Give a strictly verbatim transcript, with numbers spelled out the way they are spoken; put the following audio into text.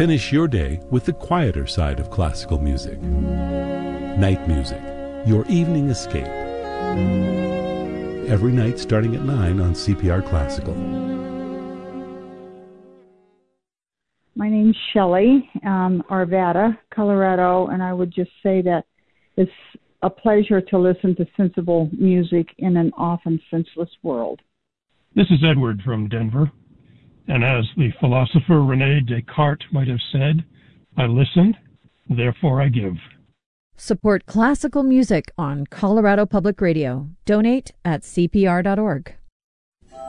Finish your day with the quieter side of classical music. Night Music, your evening escape. Every night starting at nine on C P R Classical. My name's Shelley, um, Arvada, Colorado, and I would just say that it's a pleasure to listen to sensible music in an often senseless world. This is Edward from Denver, and as the philosopher René Descartes might have said, I listened, therefore I give. Support classical music on Colorado Public Radio. Donate at C P R dot org.